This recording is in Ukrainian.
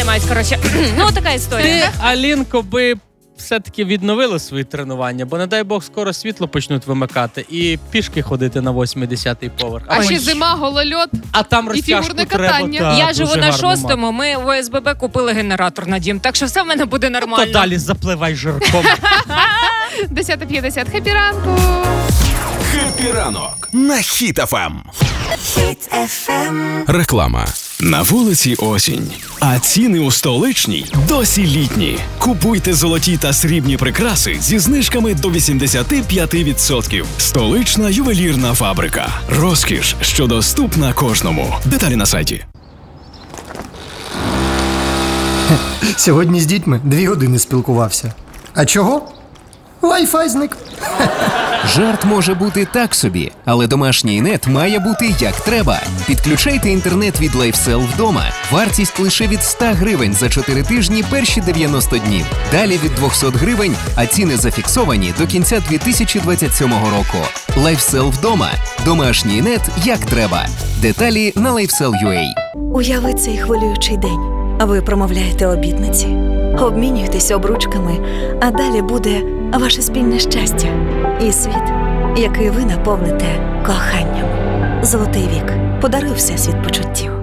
займаюсь, коротше. Ну, така історія. Ти, Алінко, би все-таки відновила свої тренування, бо, не дай Бог, скоро світло почнуть вимикати і пішки ходити на 8-10 поверх. А ще зима, голольот. А там і розтяжку фігурне треба. катання. Так, Я дуже живу на гарно 6-му, ми в ОСББ купили генератор на дім, так що все в мене буде нормально. То далі запливай жирком. 10:50. Хеппі ранку. Хеппі ранок на Хіт FM. Реклама. На вулиці осінь, а ціни у столичній досі літні. Купуйте золоті та срібні прикраси зі знижками до 85%. Столична ювелірна фабрика. Розкіш, що доступна кожному. Деталі на сайті. Сьогодні з дітьми 2 години спілкувався. А чого? Wi-Fi зник. Жарт може бути так собі, але домашній нет має бути як треба. Підключайте інтернет від LifeCell вдома. Вартість лише від 100 гривень за 4 тижні перші 90 днів. Далі від 200 гривень, а ціни зафіксовані до кінця 2027 року. LifeCell вдома. Домашній нет як треба. Деталі на LifeCell.ua. Уяви цей хвилюючий день. Ви промовляєте обітниці, обмінюєтесь обручками, а далі буде ваше спільне щастя і світ, який ви наповните коханням. Золотий вік. Подаруй Всесвіт почуттів.